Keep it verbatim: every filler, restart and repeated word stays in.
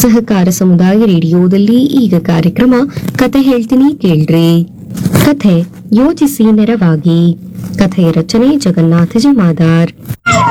ಸಹಕಾರ ಸಮುದಾಯ ರೇಡಿಯೋದಲ್ಲಿ ಈಗ ಕಾರ್ಯಕ್ರಮ ಕತೆ ಹೇಳ್ತೀನಿ ಕೇಳ್ರಿ. ಕಥೆ ಯೋಚಿಸಿ ನೆರವಾಗಿ. ಕಥೆಯ ರಚನೆ ಜಗನ್ನಾಥ ಜಮಾದಾರ್.